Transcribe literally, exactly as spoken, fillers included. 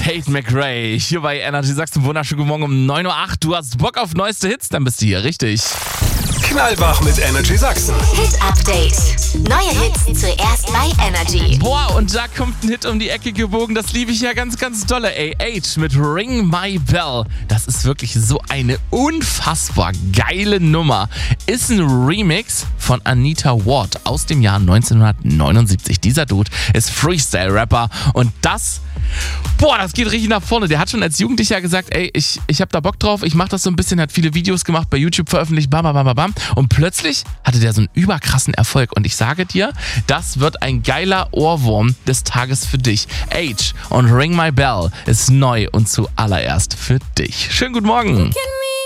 Tate McRae hier bei Energy. Sagst du wunderschönen guten Morgen um neun Uhr acht. Du hast Bock auf neueste Hits? Dann bist du hier richtig. Knallwach mit Energy Sachsen. Hit Update. Neue Hits zuerst bei Energy. Boah, und da kommt ein Hit um die Ecke gebogen. Das liebe ich ja ganz, ganz dolle. A H mit Ring My Bell. Das ist wirklich so eine unfassbar geile Nummer. Ist ein Remix von Anita Ward aus dem Jahr neunzehnhundertneunundsiebzig. Dieser Dude ist Freestyle-Rapper und das... Boah, das geht richtig nach vorne. Der hat schon als Jugendlicher gesagt, ey, ich, ich hab da Bock drauf, ich mach das so ein bisschen, hat viele Videos gemacht, bei YouTube veröffentlicht, bam, bam, bam, bam. Und plötzlich hatte der so einen überkrassen Erfolg. Und ich sage dir, das wird ein geiler Ohrwurm des Tages für dich. H und Ring My Bell ist neu und zuallererst für dich. Schönen guten Morgen.